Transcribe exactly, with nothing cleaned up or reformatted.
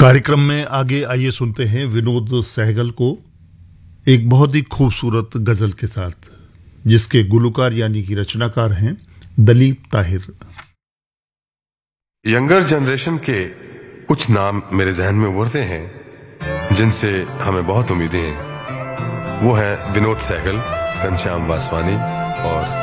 कार्यक्रम में आगे आइए सुनते हैं विनोद सहगल को एक बहुत ही खूबसूरत गजल के साथ, जिसके गुलकार यानी कि रचनाकार हैं दलीप ताहिर। यंगर जनरेशन के कुछ नाम मेरे जहन में उभरते हैं जिनसे हमें बहुत उम्मीदें हैं। वो है विनोद सहगल, घनश्याम वासवानी और